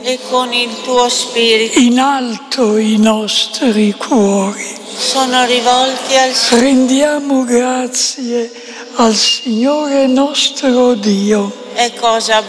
e con il tuo spirito. In alto i nostri cuori. Sono rivolti al Signore. Rendiamo grazie al Signore nostro Dio. È cosa